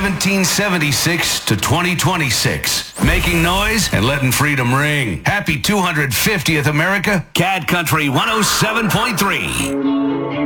1776 to 2026. Making noise and letting freedom ring. Happy 250th America. Cat Country 107.3.